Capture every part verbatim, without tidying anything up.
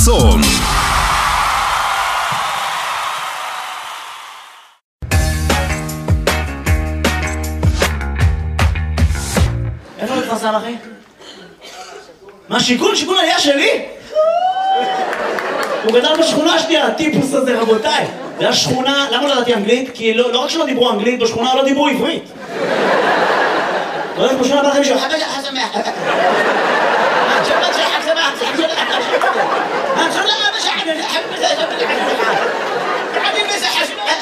צום. איפה הוא התפרסם, אחי? מה, שיכון? שיכון עלייה שלי? הוא גדל בשכונה השנייה, הטיפוס הזה, רבותיי. זה השכונה, למה לא ידעתי אנגלית? כי לא, לא רק שלא דיברו אנגלית, בשכונה לא דיברו עברית. לא יודעת, בשכונה בלחם מישהו, חכה חסמח. شبت شحك سماح شحك ما شو لا مش احد احب قاعدين مسح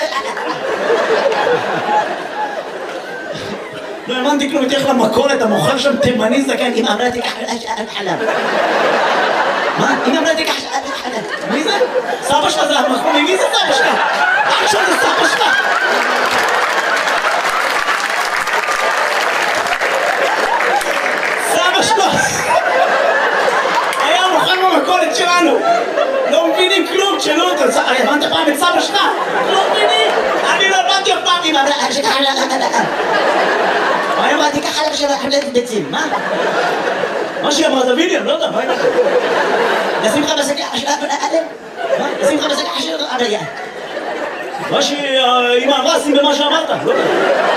לא האמנתי כלום, תלך למכולת, המוכר שם תימני זקן, אם אמרה תיקח חלב. מה? אם אמרה תיקח חלב. מי זה? סבא שלך זה המחמומי, מי זה סבא שלך? אח שלך זה סבא שלך? סבא שלך! היה מוכר במכולת שלנו! לא מבינים כלום, תשאלו אותו, הבנת פעם את סבא שלך? לא מבינים! אני לא הבנתי אף פעם, אם אמרה שככה מה אמרתי ככה לך של חלטת ביצים, מה? מה שהיא אמרה, תביא לי, אני לא יודע, מה היא אמרה? נשים לך בסקה של אדם? מה? נשים לך בסקה של אדם? מה שהיא אמרה, שים במה שאמרת, לא יודע.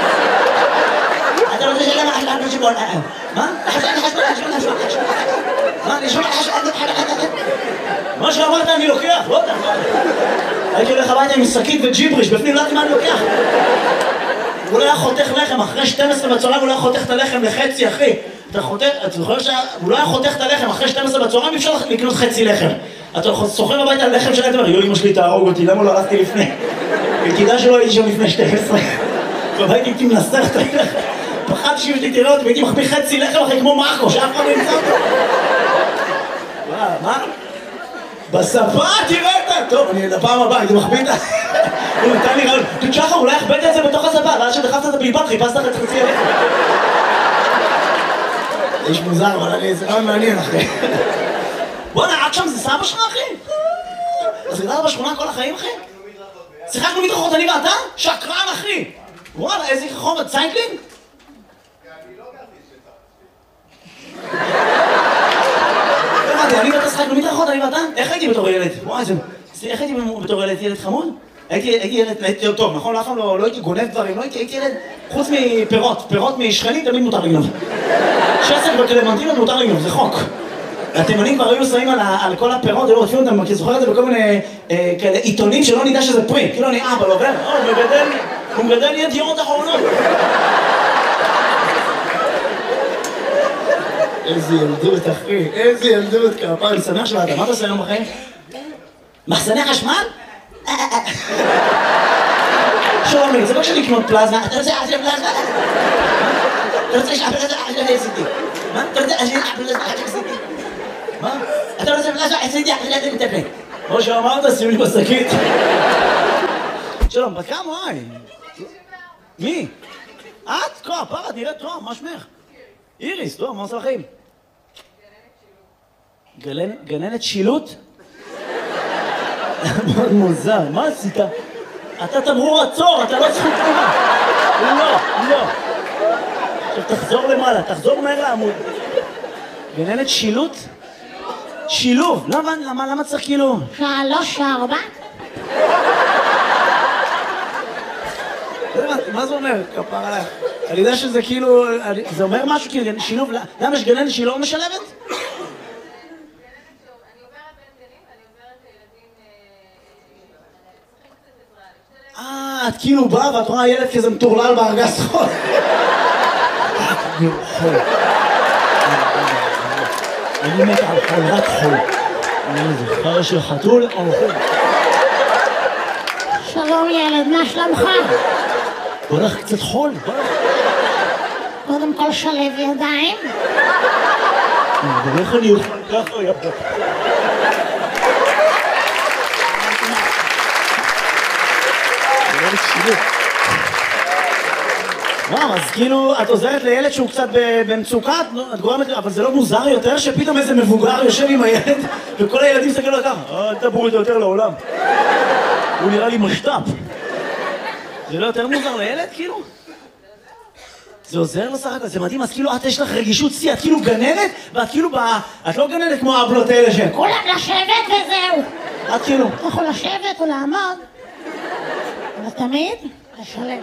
אתה רוצה שלמה חשבון על חשבון אדם? מה? חשבון על חשבון על חשבון על חשבון מה? נשמע על חשבון אדם? מה שאמרת אני לוקח, לא יודע. הייתי הולך הביתה עם שקית וג'יבריש, בפנים לא יודעת מה אני לוקח. הוא לא היה חותך לחם, אחרי שתים עשרה בצהריים הוא לא היה חותך את הלחם לחצי, אחי. אתה חותך, אתה זוכר שהוא לא היה חותך את הלחם, אחרי שתים עשרה בצהריים אי אפשר לקנות חצי לחם. אתה סוחר הביתה על לחם שלהם, אתה אומר, יו, אמא שלי תהרוג אותי, למה לא הלכתי לפני? תדע שלא הייתי שם לפני שתים עשרה. והייתי הייתי מנסח את הלחם. פחדתי שאמא שלי תראה אותי, והייתי מחביא חצי לחם אחרי כמו מרקו, שאף אחד לא ימצא אותו. מה? בספה, תראה אתה! טוב, אני לפעם הבאה, הייתי מחביא את ה... הוא נתן לי רעיון, תשחר, אולי הכבדת את זה בתוך הספה, ואז שדחפת את הבלבל, חיפשת לך את חצי הלחם. זה איש מוזר, אבל אני, זה רעיון מעניין, אחי. בוא'נה, עד שם זה סבא שלך, אחי? אז גדלת בשכונה כל החיים, אחי? שיחקנו מדרכות, אני ואתה? שקרן, אחי! וואלה, איזה חומר, ציינקלינג? אני לא גרתי אני ואתה שחקנו מדרכות, אני ואתה? איך הייתי בתור ילד? וואי, זה... איך הייתי בתור ילד? ילד חמוד? הייתי ילד... הייתי טוב, נכון? אף פעם לא הייתי גונב דברים, לא הייתי ילד... חוץ מפירות, פירות משכנים תמיד מותר לגנוב. שסק וקלמנטינות מותר לגנוב, זה חוק. התימנים כבר היו שמים על כל הפירות, היו רודפים אותם, כי זוכר את זה בכל מיני כאלה עיתונים שלא נדע שזה פרי. כאילו אני אבא לא עובר, הוא מגדל ידיעות אחרונות. איזה ילדות, אחי, איזה ילדות, כפר, אני שמח שבאת, מה אתה עושה היום בחיים? מחסני חשמל? שומי, זה לא כשאני לקנות פלזמה, אתה רוצה עשיר פלזמה? אתה רוצה שעבר את זה עשיר סיטי? מה? אתה רוצה עשיר פלזמה עשיר סיטי? מה? אתה רוצה פלזמה עשיר סיטי עשיר סיטי מטפק? כמו שאמרת, שימי בשקית. שלום, בת כמה, וואי? מי? את? כה, פרה, נראית טוב, מה שמך? איריס, טוב, מה עושה לכם? גננת שילוט? מאוד מוזר, מה עשית? אתה תמרור עצור, אתה לא זכות תנועה. לא, לא. עכשיו תחזור למעלה, תחזור מהר לעמוד. גננת שילוט? שילוב, למה, למה צריך כאילו? שלוש, ארבע. מה זה אומר? כפר עליך. אני יודע שזה כאילו, זה אומר משהו כאילו, שילוב, למה יש גננת שהיא לא משלבת? אה, את כאילו באה ואת רואה ילד כזה מטורלל בארגז חול. חול. אני מת על חול, רק חול. אני זוכר של חתול או חול. שלום ילד, מה שלומך? בוא נלך קצת חול, בוא נלך. קודם כל שלב ידיים. ואיך אני אוכל ככה יפה. מה, אז כאילו את עוזרת לילד שהוא קצת במצוקה, את גורמת, אבל זה לא מוזר יותר שפתאום איזה מבוגר יושב עם הילד וכל הילדים מסתכלים לו ככה, אל תבואו איתו יותר לעולם. הוא נראה לי משת"פ. זה לא יותר מוזר לילד כאילו? זה עוזר לו סך הכל, זה מדהים, אז כאילו את יש לך רגישות שיא, את כאילו גננת, ואת כאילו ב... את לא גננת כמו הבלות האלה שהם. כולם לשבת וזהו. את כאילו... אתה יכול לשבת או לעמוד, אבל תמיד לשלם.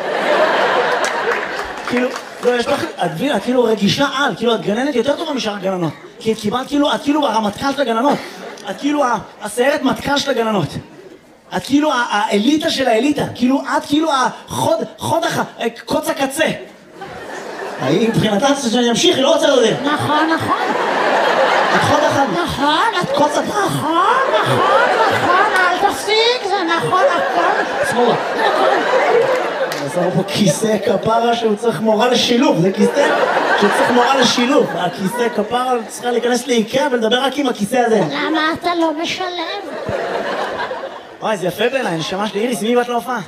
כאילו, לא, יש לך... את מבינה, את כאילו רגישה על, כאילו את גננת יותר טובה משאר הגננות. כי את קיבלת כאילו, את כאילו הרמטכ"ל של הגננות. את כאילו הסיירת מטכ"ל של הגננות. את כאילו האליטה של האליטה. כאילו, את כאילו החוד, חוד הח... קוץ הקצה. היא מבחינתה שאני אמשיך, היא לא רוצה לדבר. נכון, נכון. את חוד אחד. נכון, את קוצת. נכון, נכון, נכון, אל תפסיק, זה נכון, הכל. שמאלה. עזר פה כיסא כפרה שהוא צריך מורה לשילוב, זה כיסא שצריך מורה לשילוב. הכיסא כפרה צריכה להיכנס לאיקאה ולדבר רק עם הכיסא הזה. למה אתה לא משלם? וואי, זה יפה בעיניי, נשמה שלי. איריס, מי בת להופעה?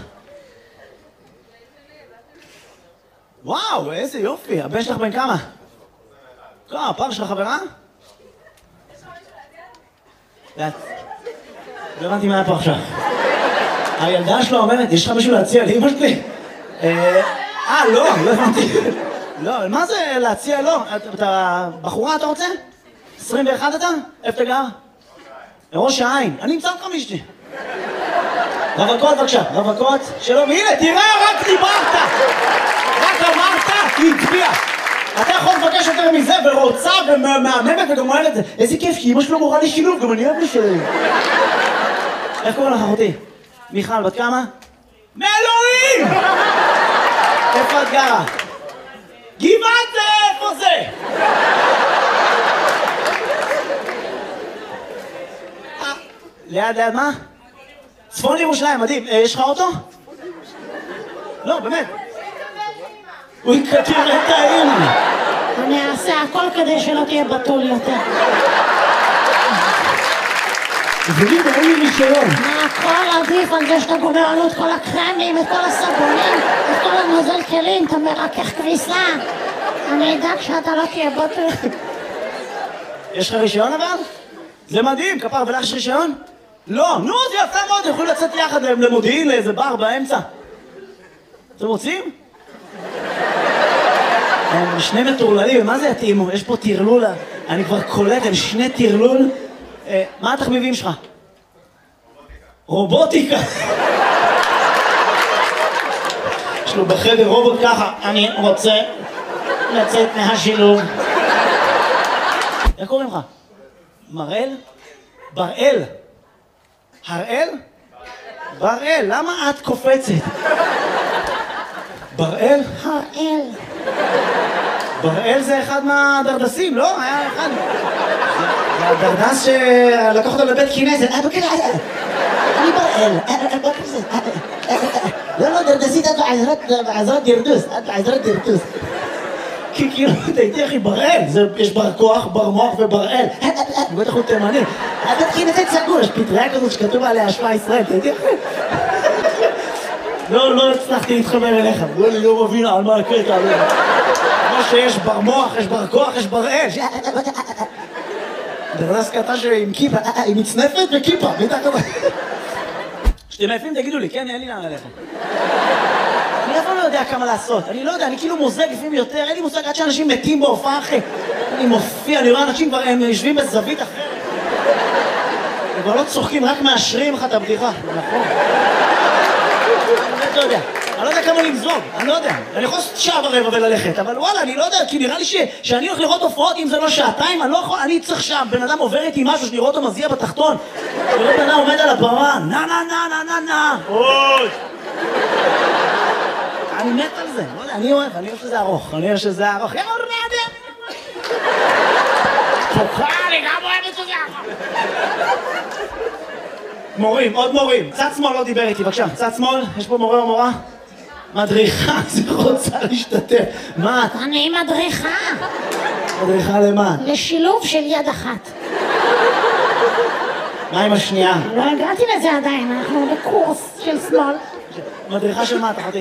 וואו, איזה יופי. הבן שלך בן כמה? כמה, הפעם שלך חברה? לא הבנתי מה היה פה עכשיו. הילדה שלו אומרת, יש לך משהו להציע לאמא שלי? אה, לא, לא הבנתי. לא, מה זה להציע לו? אתה בחורה אתה רוצה? עשרים ואחת אתה? איפה אתה גר? לראש העין. אני אמצא אותך מאשתי. רווקות בבקשה, רווקות. שלום, הנה, תראה, רק דיברת! רק אמרת, היא הצביעה. אתה יכול לבקש יותר מזה, ורוצה ומהממת וגם אוהב את זה. איזה כיף, כי אמא שלו מורה לי שילוב, גם אני אוהב לשלם. איך קוראים לך אחותי? מיכל, בת כמה? מאלוהים! איפה את גרה? גבעת זה, איפה זה? ליד, ליד מה? צפון ירושלים, מדהים. יש לך אוטו? לא, באמת. הוא יקטיר את האם. אני אעשה הכל כדי שלא תהיה בתול יותר. ולי ואין לי רישיון. מה הכל עדיף על זה שאתה גומר לנו את כל הקרמים, את כל הסבונים, את כל הנוזל כלים, אתה מרכך כביסה. אני אדאג שאתה לא תהיה בתול. יש לך רישיון אבל? זה מדהים, כפר, ולך יש רישיון? לא, נו, זה יפה מאוד, יכולים לצאת יחד למודיעין, לאיזה בר באמצע. אתם רוצים? הם שני מטורללים, מה זה יתאימו? יש פה תרלול, אני כבר קולט, הם שני תרלול. מה התחביבים שלך? רובוטיקה. יש לו בחדר רובוט ככה, אני רוצה לצאת מהשילוב. איך קוראים לך? מראל? בראל. הראל? בראל, למה את קופצת? בראל? הראל. בראל זה אחד מהדרדסים, לא? היה אחד. זה הדרדס שלקח אותו לבית כנסת. אני בראל. לא, לא, דרדסית, את בעזרת דרדוס. את בעזרת דרדוס. כי כאילו, תהייתי אחי, בראל. יש בר כוח, בר מוח ובראל. בטח הוא תימני. הבית כנסת סגור, יש פטריה כזאת שכתוב עליה השפעה ישראל. תהייתי אחי. לא, לא הצלחתי להתחבר אליך. אני לא מבין על מה הקטע. כמו שיש בר מוח, יש בר כוח, יש בראל. דרדס קטן עם כיפה, עם מצנפת וכיפה. כשאתם עייפים תגידו לי, כן, אין לי לאן ללכת. אני אף פעם לא יודע כמה לעשות. אני לא יודע, אני כאילו מוזג לפעמים יותר, אין לי מושג עד שאנשים מתים בהופעה אחרי. אני מופיע, אני רואה אנשים כבר, הם יושבים בזווית אחרת. הם כבר לא צוחקים, רק מאשרים לך את הבדיחה. נכון. אני לא יודע. אני לא יודע כמה למזוג, אני לא יודע. אני יכול לעשות שעה ורבע וללכת, אבל וואלה, אני לא יודע, כי נראה לי שאני הולך לראות הופעות, אם זה לא שעתיים, אני לא יכול, אני צריך שם, בן אדם עובר איתי משהו, שאני רואה אותו מזיע בתחתון, וראה בן אדם עומד על הבמה, נה נה נה נה נה נה, אוי! אני מת על זה, לא יודע, אני אוהב, אני אוהב שזה ארוך, אני אוהב שזה ארוך, יא רעדה! תוקע, אני גם אוהב את שזה ארוך! מורים, עוד מורים, צד שמאל לא דיבר איתי, בבקשה, צד שמאל, יש פה מורה או מורה? מדריכה, זה רוצה להשתתף. מה את? אני מדריכה. מדריכה למה? לשילוב של יד אחת. מה עם השנייה? לא הגעתי לזה עדיין, אנחנו בקורס של שמאל. מדריכה של מה, תחתי?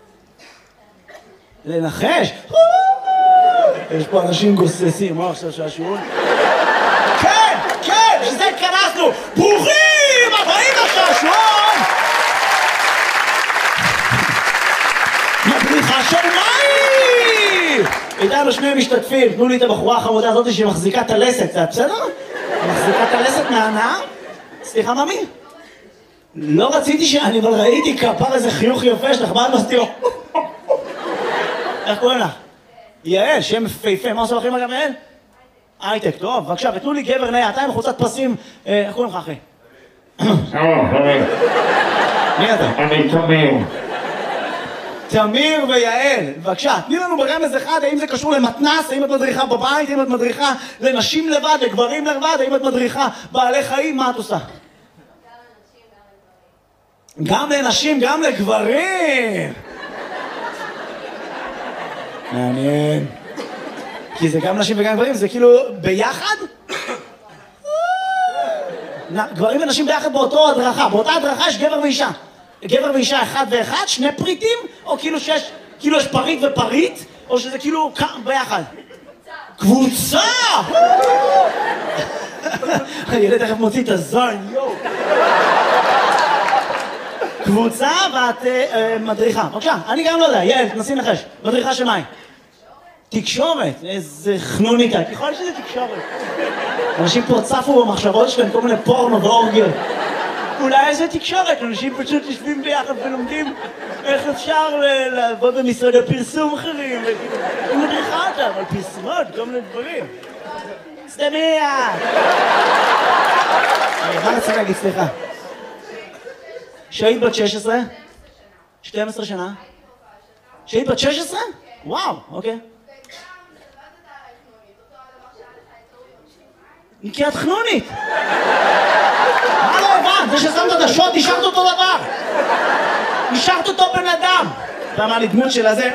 לנחש? יש פה אנשים גוססים, מה עכשיו שהשיעון? כן, כן, שזה התכנסנו! ברוכים הבאים לשעשועון! מדריכה של מים! משתתפים, תנו לי את הבחורה החמודה הזאת שמחזיקה את הלסת, זה בסדר? מחזיקה את הלסת מהנאה? סליחה, ממי? לא רציתי שאני, אבל ראיתי כפר איזה חיוך יפה שלך, מה את מסתירו? איך קוראים לך? יעל, שם מפהפה, מה עושה לכם אגב יעל? הייטק, טוב, בבקשה, ותנו לי גבר נאה, אתה עם חולצת פסים, איך קוראים לך אחי? מי אתה? אני תמיר. תמיר ויעל, בבקשה, תני לנו ברמז אחד, האם זה קשור למתנ"ס, האם את מדריכה בבית, האם את מדריכה לנשים לבד, לגברים לבד, האם את מדריכה בעלי חיים, מה את עושה? גם לנשים, גם לגברים! מעניין. כי זה גם נשים וגם גברים, זה כאילו ביחד? גברים ונשים ביחד באותו הדרכה, באותה הדרכה יש גבר ואישה. גבר ואישה אחד ואחד, שני פריטים, או כאילו שיש, כאילו יש פריט ופריט, או שזה כאילו ביחד? קבוצה! הילד תכף מוציא את הזין, יואו. קבוצה ואת מדריכה. בבקשה, אני גם לא יודע, יעל, תנסי לנחש. מדריכה של מה? תקשורת. איזה חנוניקה, ככל שזה תקשורת. אנשים פה צפו במחשבות שלהם כל מיני פורנו ואורגיות. אולי איזה תקשורת, אנשים פשוט יושבים ביחד ולומדים איך אפשר לעבוד במשרד הפרסום אחרים. היא מדריכה אותם על פרסומות, כל מיני דברים. סתמיה! מה רצית להגיד, סליחה? שהיית בת שש עשרה? שתים עשרה שנה? שהיית בת שש עשרה? וואו, אוקיי. כי את חנונית! מה לא הבנת? זה ששמת את השוט, נשארת אותו דבר! נשארת אותו בן אדם! אתה אמר לי דמות של הזה...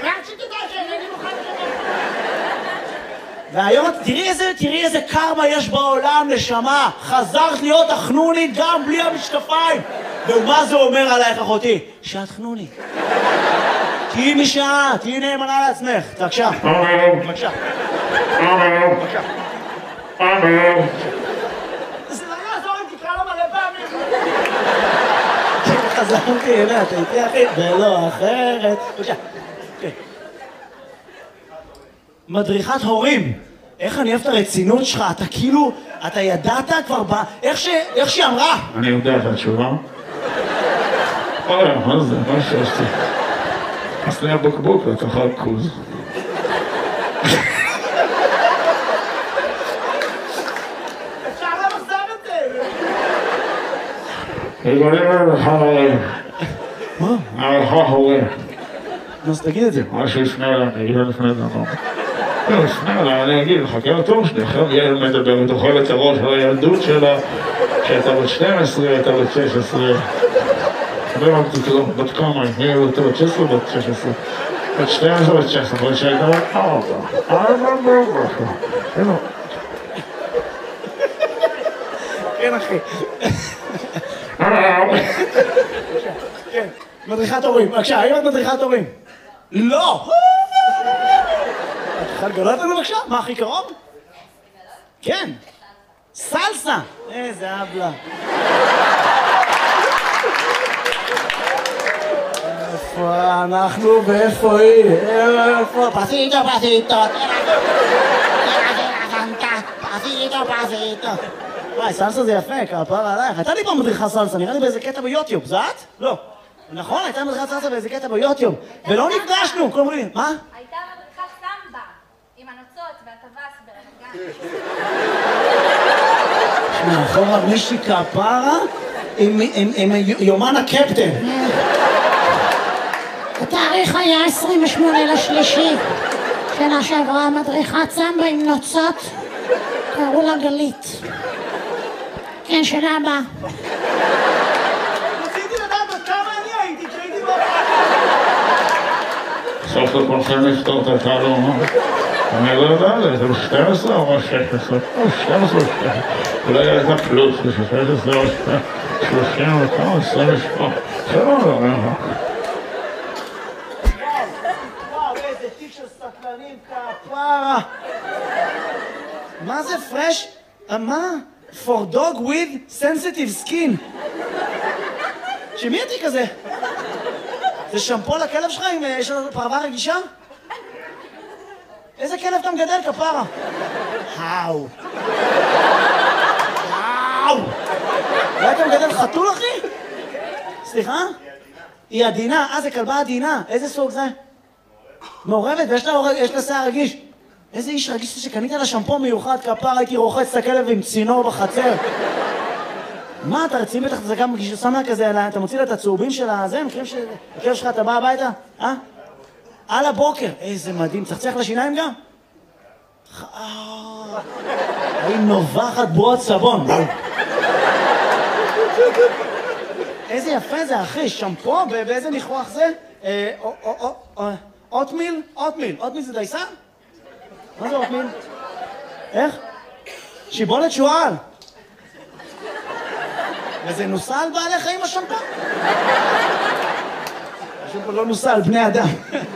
והיום, תראי איזה, תראי איזה קרמה יש בעולם, נשמה! חזרת להיות החנונית גם בלי המשקפיים! ומה זה אומר עלייך, אחותי? שאת חנונית. תהיי משעה, תהיי נאמנה לעצמך. בבקשה. בבקשה. בבקשה. זה לא יעזור אם תקרא לו מלא פעמים. חזרתי אליה, אתה איתי אחי, ולא אחרת. בבקשה. מדריכת הורים. איך אני אוהב את הרצינות שלך, אתה כאילו, אתה ידעת כבר ב... איך שהיא אמרה. אני יודע את התשובה. אוי, מה זה? מה שעשתי? עשתי הבקבוק ותאכל כוז. אפשר למחזר את זה! יגולים לך הורים. מה? עליך הורים. אז תגיד את זה. מה שיפנה אליי, אני אגיד לפני דבר. לא, יפנה אליי, אני אגיד לך, כי הטוב שניכם ילד מדבר, ותאכל את הראש והילדות שלה, שהייתה בת שתים עשרה, הייתה בת שש עשרה. לא הבנתי כלום, בת כמה, היא הייתה בת שש עשרה, בת שש עשרה. בת שתים עשרה, בת שש עשרה, בת שהייתה בת ארבע. ארבע, ארבע. הנה. כן, אחי. כן, מדריכת הורים. בבקשה, האם את מדריכת הורים? לא! את יכולה לגלות לנו בבקשה? מה הכי קרוב? כן. סלסה! איזה אבלה. איפה אנחנו ואיפה היא? איפה? פסיטו, פסיטו. פסיטו, פסיטו. וואי, סלסה זה יפה, כפרה עלייך. הייתה לי פעם מדריכה סלסה, נראה לי באיזה קטע ביוטיוב, זה את? לא. נכון, הייתה מדריכת סלסה באיזה קטע ביוטיוב. ולא נפגשנו, כולם אומרים, מה? הייתה מדריכת סמבה, עם הנוצות והטווס ברמת גן. מאחורה מישהי כפרה עם יומן הקפטן. התאריך היה עשרים ושמונה לשלישי. שנה שעברה מדריכת סמבה עם נוצות, קראו לה גלית. כן, שנה הבאה. רציתי לדעת עד כמה אני הייתי, כשהייתי בבית. סוף סוף הולכים לפתור את התעלום. אני לא יודע, זה שתים עשרה או שש עשרה? או שתים עשרה או שתים עשרה. אולי הייתה פלוס, זה שש עשרה או שלושים וכמה, עשרים ושמונה. זה לא יודע. וואו, איזה תיק של סטלנים כפרה. מה זה פרש? מה? For dog with sensitive skin. שמי התיק הזה? זה שמפו לכלב שלך אם יש לו פרווה רגישה? איזה כלב אתה מגדל, כפרה? האו. האו. אולי אתה מגדל חתול, אחי? סליחה? היא עדינה. אה, זה כלבה עדינה. איזה סוג זה? מעורבת, ויש לה שיער רגיש. איזה איש רגיש שקנית לה שמפו מיוחד, כפרה, הייתי רוחץ את הכלב עם צינור בחצר. מה, אתה רציני בטח, זה גם כשאתה שם לה כזה, אתה מוציא לה את הצהובים של הזה, מכירים שהכלב שלך, אתה בא הביתה? אה? על הבוקר. איזה מדהים. צחצח לשיניים גם? היא נובחת בועות סבון. איזה יפה זה, אחי. שמפו? באיזה ניחוח זה? אוטמיל? אוטמיל. אוטמיל זה דייסה? מה זה אוטמיל? איך? שיבולת שועל. וזה נוסע על בעלי חיים השמפו? השמפו לא נוסע על בני אדם.